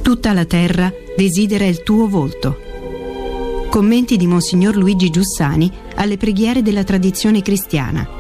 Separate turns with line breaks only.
Tutta la terra desidera il tuo volto. Commenti di Monsignor Luigi Giussani alle preghiere della tradizione cristiana.